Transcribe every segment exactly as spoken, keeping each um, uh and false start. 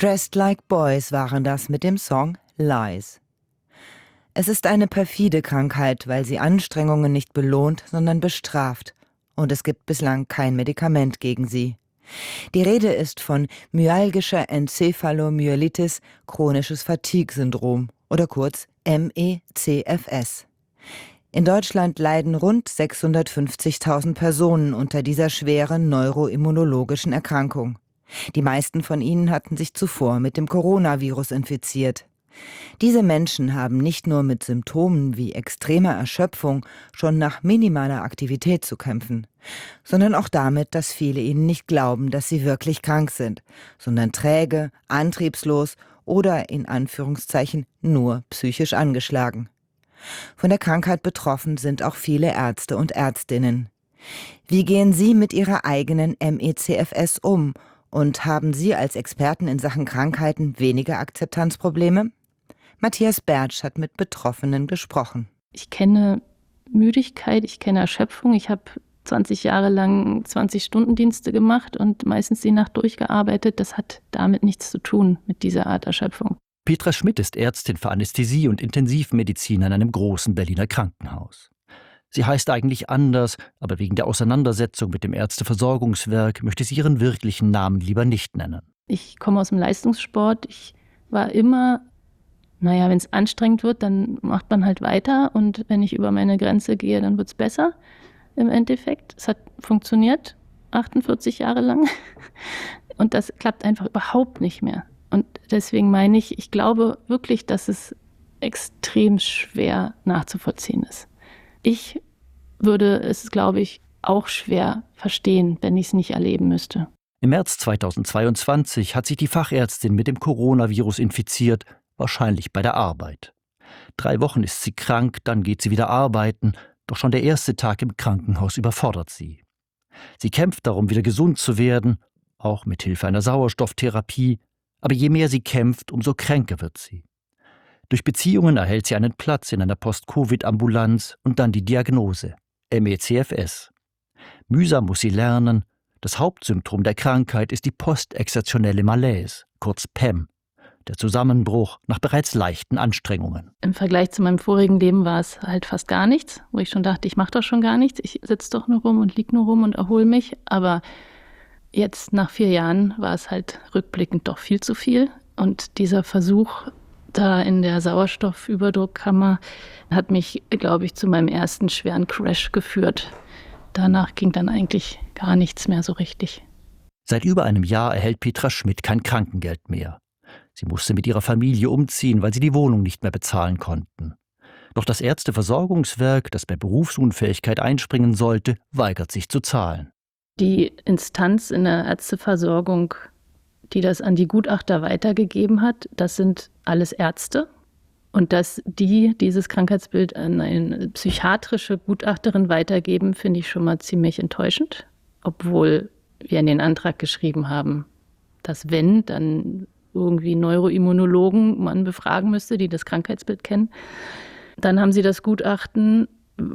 Dressed Like Boys waren das mit dem Song Lies. Es ist eine perfide Krankheit, weil sie Anstrengungen nicht belohnt, sondern bestraft. Und es gibt bislang kein Medikament gegen sie. Die Rede ist von myalgischer Enzephalomyelitis, chronisches Fatigue-Syndrom oder kurz M E C F S. In Deutschland leiden rund sechshundertfünfzigtausend Personen unter dieser schweren neuroimmunologischen Erkrankung. Die meisten von ihnen hatten sich zuvor mit dem Coronavirus infiziert. Diese Menschen haben nicht nur mit Symptomen wie extremer Erschöpfung schon nach minimaler Aktivität zu kämpfen, sondern auch damit, dass viele ihnen nicht glauben, dass sie wirklich krank sind, sondern träge, antriebslos oder in Anführungszeichen nur psychisch angeschlagen. Von der Krankheit betroffen sind auch viele Ärzte und Ärztinnen. Wie gehen Sie mit Ihrer eigenen M E C F S um und haben Sie als Experten in Sachen Krankheiten weniger Akzeptanzprobleme? Matthias Bertsch hat mit Betroffenen gesprochen. Ich kenne Müdigkeit, ich kenne Erschöpfung. Ich habe zwanzig Jahre lang zwanzig-Stunden-Dienste gemacht und meistens die Nacht durchgearbeitet. Das hat damit nichts zu tun, mit dieser Art Erschöpfung. Petra Schmidt ist Ärztin für Anästhesie und Intensivmedizin an einem großen Berliner Krankenhaus. Sie heißt eigentlich anders, aber wegen der Auseinandersetzung mit dem Ärzteversorgungswerk möchte sie ihren wirklichen Namen lieber nicht nennen. Ich komme aus dem Leistungssport. Ich war immer, naja, wenn es anstrengend wird, dann macht man halt weiter. Und wenn ich über meine Grenze gehe, dann wird es besser im Endeffekt. Es hat funktioniert, achtundvierzig Jahre lang. Und das klappt einfach überhaupt nicht mehr. Und deswegen meine ich, ich glaube wirklich, dass es extrem schwer nachzuvollziehen ist. Ich würde es, glaube ich, auch schwer verstehen, wenn ich es nicht erleben müsste. Im März zweitausendzweiundzwanzig hat sich die Fachärztin mit dem Coronavirus infiziert, wahrscheinlich bei der Arbeit. Drei Wochen ist sie krank, dann geht sie wieder arbeiten, doch schon der erste Tag im Krankenhaus überfordert sie. Sie kämpft darum, wieder gesund zu werden, auch mit Hilfe einer Sauerstofftherapie, aber je mehr sie kämpft, umso kränker wird sie. Durch Beziehungen erhält sie einen Platz in einer Post-Covid-Ambulanz und dann die Diagnose M E C F S. Mühsam muss sie lernen, das Hauptsymptom der Krankheit ist die postexertionelle Malaise, kurz P E M, der Zusammenbruch nach bereits leichten Anstrengungen. Im Vergleich zu meinem vorigen Leben war es halt fast gar nichts, wo ich schon dachte, ich mache doch schon gar nichts, ich sitze doch nur rum und liege nur rum und erhole mich, aber jetzt nach vier Jahren war es halt rückblickend doch viel zu viel. Und dieser Versuch da in der Sauerstoffüberdruckkammer hat mich, glaube ich, zu meinem ersten schweren Crash geführt. Danach ging dann eigentlich gar nichts mehr so richtig. Seit über einem Jahr erhält Petra Schmidt kein Krankengeld mehr. Sie musste mit ihrer Familie umziehen, weil sie die Wohnung nicht mehr bezahlen konnten. Doch das Ärzteversorgungswerk, das bei Berufsunfähigkeit einspringen sollte, weigert sich zu zahlen. Die Instanz in der Ärzteversorgung, die das an die Gutachter weitergegeben hat, das sind alles Ärzte. Und dass die dieses Krankheitsbild an eine psychiatrische Gutachterin weitergeben, finde ich schon mal ziemlich enttäuschend. Obwohl wir in den Antrag geschrieben haben, dass wenn, dann irgendwie Neuroimmunologen man befragen müsste, die das Krankheitsbild kennen. Dann haben sie das Gutachten,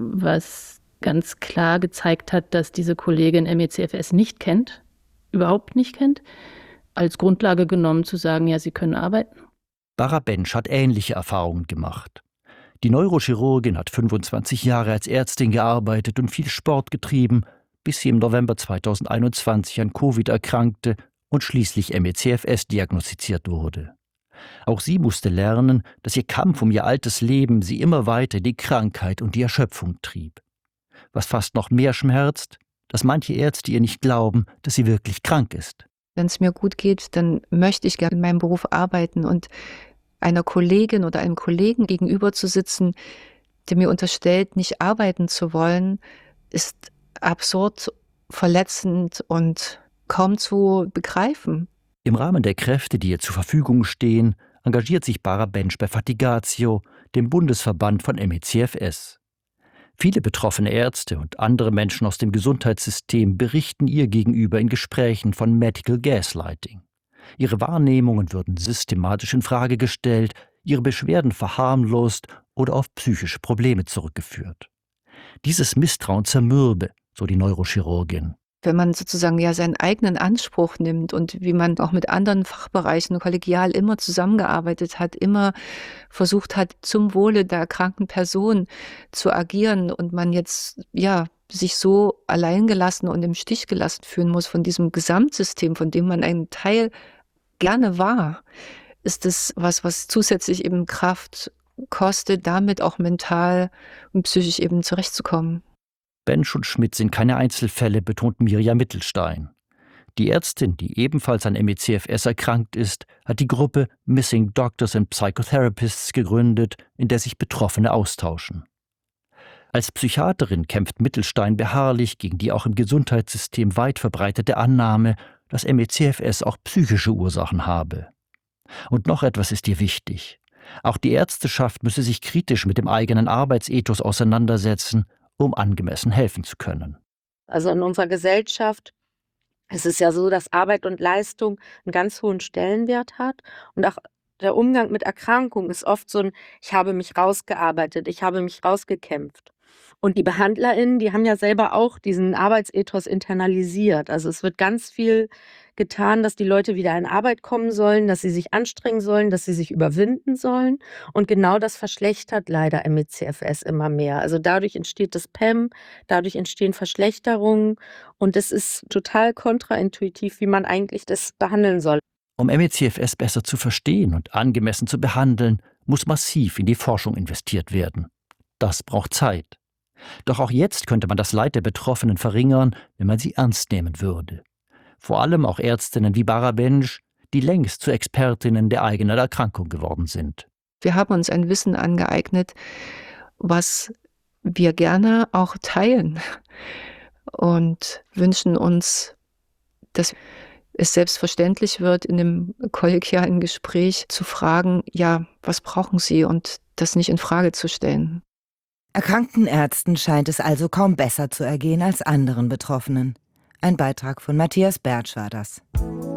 was ganz klar gezeigt hat, dass diese Kollegin M E C F S nicht kennt, überhaupt nicht kennt, als Grundlage genommen zu sagen, ja, sie können arbeiten. Bara Bensch hat ähnliche Erfahrungen gemacht. Die Neurochirurgin hat fünfundzwanzig Jahre als Ärztin gearbeitet und viel Sport getrieben, bis sie im November zweitausendeinundzwanzig an Covid erkrankte und schließlich M E C F S diagnostiziert wurde. Auch sie musste lernen, dass ihr Kampf um ihr altes Leben sie immer weiter in die Krankheit und die Erschöpfung trieb. Was fast noch mehr schmerzt, dass manche Ärzte ihr nicht glauben, dass sie wirklich krank ist. Wenn es mir gut geht, dann möchte ich gerne in meinem Beruf arbeiten und einer Kollegin oder einem Kollegen gegenüber zu sitzen, der mir unterstellt, nicht arbeiten zu wollen, ist absurd, verletzend und kaum zu begreifen. Im Rahmen der Kräfte, die ihr zur Verfügung stehen, engagiert sich Bara Bensch bei Fatigatio, dem Bundesverband von M E C F S. Viele betroffene Ärzte und andere Menschen aus dem Gesundheitssystem berichten ihr gegenüber in Gesprächen von Medical Gaslighting. Ihre Wahrnehmungen würden systematisch in Frage gestellt, ihre Beschwerden verharmlost oder auf psychische Probleme zurückgeführt. Dieses Misstrauen zermürbe, so die Neurochirurgin. wenn man sozusagen ja seinen eigenen Anspruch nimmt und wie man auch mit anderen Fachbereichen kollegial immer zusammengearbeitet hat, immer versucht hat, zum Wohle der erkrankten Person zu agieren und man jetzt ja sich so alleingelassen und im Stich gelassen fühlen muss von diesem Gesamtsystem, von dem man ein Teil gerne war, ist es was, was zusätzlich eben Kraft kostet, damit auch mental und psychisch eben zurechtzukommen. Bensch und Schmidt sind keine Einzelfälle, betont Mirjam Mittelstein. Die Ärztin, die ebenfalls an M E C F S erkrankt ist, hat die Gruppe Missing Doctors and Psychotherapists gegründet, in der sich Betroffene austauschen. Als Psychiaterin kämpft Mittelstein beharrlich gegen die auch im Gesundheitssystem weit verbreitete Annahme, dass M E C F S auch psychische Ursachen habe. Und noch etwas ist ihr wichtig. Auch die Ärzteschaft müsse sich kritisch mit dem eigenen Arbeitsethos auseinandersetzen, um angemessen helfen zu können. Also in unserer Gesellschaft ist es ja so, dass Arbeit und Leistung einen ganz hohen Stellenwert hat. Und auch der Umgang mit Erkrankungen ist oft so ein, ich habe mich rausgearbeitet, ich habe mich rausgekämpft. Und die BehandlerInnen, die haben ja selber auch diesen Arbeitsethos internalisiert. Also es wird ganz viel getan, dass die Leute wieder in Arbeit kommen sollen, dass sie sich anstrengen sollen, dass sie sich überwinden sollen. Und genau das verschlechtert leider M E C F S immer mehr. Also dadurch entsteht das P E M, dadurch entstehen Verschlechterungen. Und es ist total kontraintuitiv, wie man eigentlich das behandeln soll. Um M E C F S besser zu verstehen und angemessen zu behandeln, muss massiv in die Forschung investiert werden. Das braucht Zeit. Doch auch jetzt könnte man das Leid der Betroffenen verringern, wenn man sie ernst nehmen würde. Vor allem auch Ärztinnen wie Bara Bensch, die längst zu Expertinnen der eigenen Erkrankung geworden sind. Wir haben uns ein Wissen angeeignet, was wir gerne auch teilen und wünschen uns, dass es selbstverständlich wird, in dem kollegialen Gespräch zu fragen, ja, was brauchen Sie, und das nicht in Frage zu stellen. Erkrankten Ärzten scheint es also kaum besser zu ergehen als anderen Betroffenen. Ein Beitrag von Matthias Bertsch war das.